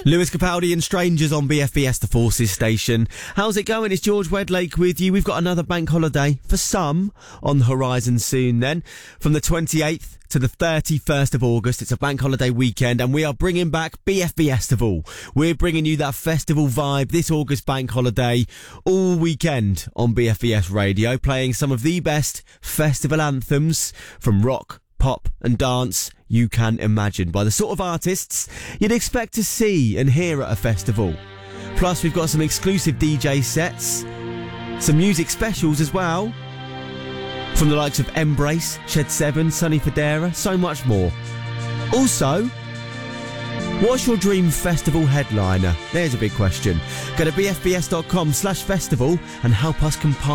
Lewis Capaldi and Strangers on BFBS, the Forces station. How's it going? It's George Wedlake with you. We've got another bank holiday for some on the horizon soon then. From the 28th to the 31st of August, it's a bank holiday weekend and we are bringing back BFBestival. We're bringing you that festival vibe this August bank holiday all weekend on BFBS Radio, playing some of the best festival anthems from rock, pop and dance you can imagine, by the sort of artists you'd expect to see and hear at a festival. Plus we've got some exclusive DJ sets, some music specials as well, from the likes of Embrace, Shed 7, Sonny Fodera, so much more. Also, what's your dream festival headliner? There's a big question. Go to bfbs.com/festival and help us compile